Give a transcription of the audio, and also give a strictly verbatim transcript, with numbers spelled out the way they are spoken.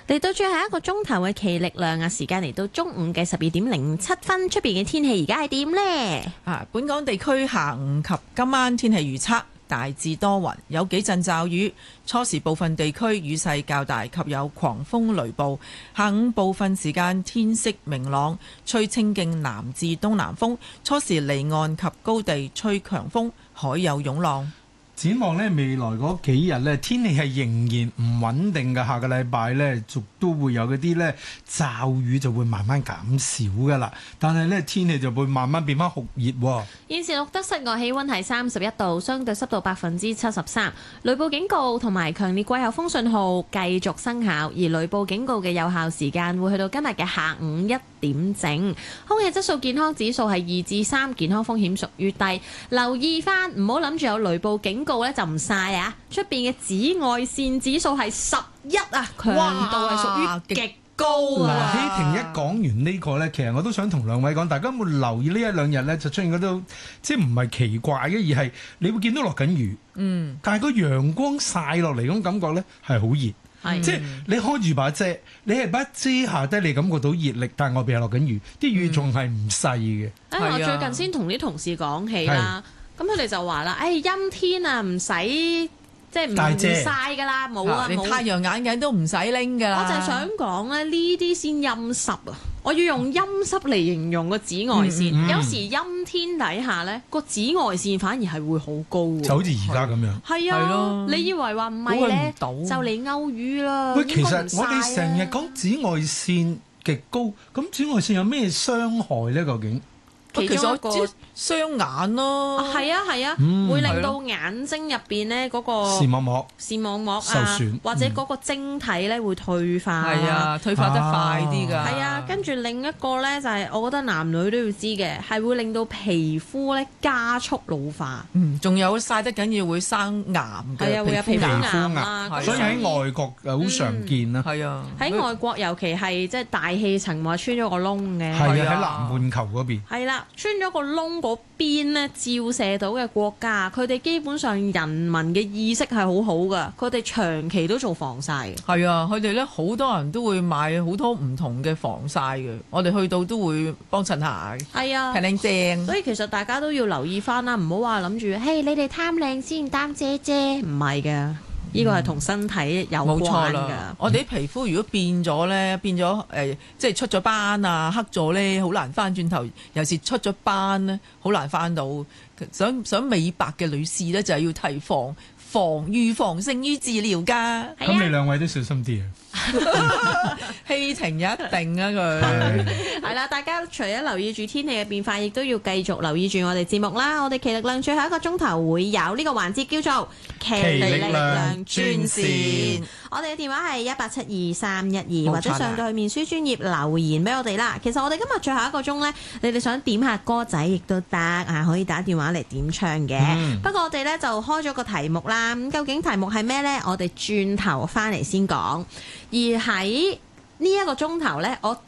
嚟到最後一個鐘頭嘅奇力量啊，時間嚟到中午嘅十二點零七分，出邊嘅天氣而家係點呢？ 啊，本港地區下午及今晚天氣預測大致多雲，有幾陣驟雨，初時部分地區雨勢較大及有狂風雷暴。下午部分時間天色明朗，吹清勁南至東南風，初時離岸及高地吹強風，海有湧浪。 展望呢未來嗰幾日呢，天氣係仍然唔穩定嘅。下個禮拜呢，逐都會有嗰啲呢驟雨就會慢慢減少噶啦。但係呢，天氣就會慢慢變翻酷熱。 現時錄得室外氣溫係三十一度，相對濕度百分之七十三。雷暴警告同埋強烈季候風信號繼續生效，而雷暴警告嘅有效時間會去到今日嘅下午一點整。空氣質素健康指數係二至三，健康風險屬於低。留意翻，唔好諗住有雷暴警告咧就唔晒啊！出邊嘅紫外線指數係十一啊，強度係屬於極高啊！ 嗱，希婷一講完呢個呢，其實我都想同兩位講，大家有冇留意呢一兩日呢就出現嗰啲即係唔係奇怪嘅，而係你會見到落緊雨，嗯，但係個陽光曬落嚟嗰種感覺呢係好熱， 係即係你開住把遮，你係把遮下低，你感覺到熱力，但係外邊係落緊雨，啲雨仲係唔細嘅。 啊！我最近先同啲同事講起啦。咁佢哋就話啦，誒、哎、陰天啊，唔使即係唔曬噶啦，冇啊， 連太陽眼鏡都唔使拎噶啦。 我就係想講咧，呢啲先陰濕啊！我要用陰濕嚟形容個紫外線。嗯嗯、有時陰天底下咧，個紫外線反而係會好高喎。 就好似而家咁樣。 係啊，你以為話唔係咧，就嚟歐雨啦。 喂，其實我哋成日講紫外線極高，咁紫外線有咩傷害咧？究竟？ 其中一個雙眼咯， 係啊係啊，會令到眼睛入邊咧嗰個視網膜、 視網膜受損， 或者嗰個晶體咧會退化， 係啊，退化得快啲㗎。 係啊，跟住另一個咧就係我覺得男女都要知嘅，係會令到皮膚咧加速老化。 嗯，仲有曬得緊要會生癌嘅， 係啊，會有皮膚癌啊， 所以喺外國好常見啦。 係啊， 喺外國尤其係即係大氣層話穿咗個窿嘅， 係啊，喺南半球嗰邊。 係啦。穿咗個窿嗰邊咧，照射到嘅國家，佢哋基本上人民嘅意識係好好噶，佢哋長期都做防曬嘅。 係啊，佢哋咧好多人都會買好多唔同嘅防曬嘅，我哋去到都會幫襯下。 係啊， 平靚正。 所以其實大家都要留意翻啦，唔好話諗住，嘿，你哋貪靚先擔遮遮，唔係嘅。呢個係同身體有關㗎。 我哋啲皮膚如果變咗咧，變咗誒、呃，即係出咗斑啊、黑咗咧，好難翻轉頭。尤其是出咗斑咧，好難翻到。想想美白嘅女士咧，就係要提防防預防勝於治療㗎。 咁你兩位都小心啲啊！ 希婷一定啊佢係啦，大家除咗留意住天氣嘅變化，亦都要繼續留意住我哋節目啦。我哋奇力量最後一個鐘頭會有呢個環節叫做奇力量專線。我哋嘅電話係一八七二三一二，或者上到去面書專頁留言俾我哋啦。其實我哋今日最後一個鐘呢，你哋想點下歌仔亦都得啊，可以打電話嚟點唱嘅。嗯、不過我哋呢就開咗個題目啦。咁究竟題目係咩呢？我哋轉頭翻嚟先講。而喺呢一個鐘頭呢，我